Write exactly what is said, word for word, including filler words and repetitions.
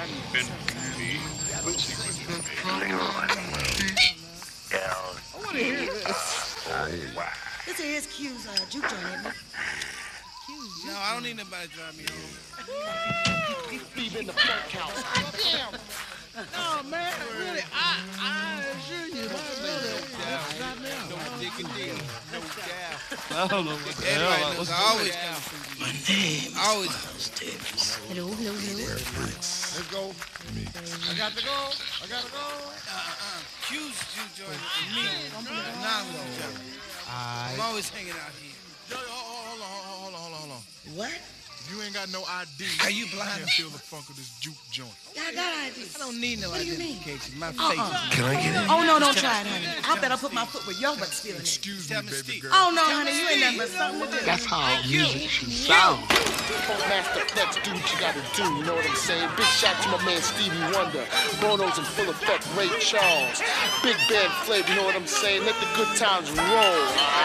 been me. Let's see what you made. I want to hear this. Oh, wow. This is Q's uh, juke joint, isn't it? No, I don't need nobody to drive me home. Leave in the funk house. Damn. No, man, really, I, I assure you, my brother, drive me home. No dick and deal. No doubt. I don't know what the Everybody hell. knows What's I always come from you. My name I always is Davis. Hello, hello, hello. Let's go. I got to go. I got to go. Uh-uh. Q's juke joint and me. Anonymous each other. I'm always hanging out here. Yo, yo, hold on, hold on, hold on, hold on. What? You ain't got no I D. Are you blind? Can't feel the funk of this juke joint. Yeah, I got I D. I don't need no What do you mean? identification. My Uh-uh. face is Can I get in? Oh, no, don't try it, honey. I bet I put my foot where your butt's feeling it. Excuse Tell me, me, baby Steve. girl. Oh, no, honey, you ain't nothing but something to do. That's how music should sound. Funk Master Flex, do what you gotta do, you know what I'm saying? Big shout to my man Stevie Wonder, Bono's in full effect, Ray Charles, Big Band Flavor, you know what I'm saying? Let the good times roll.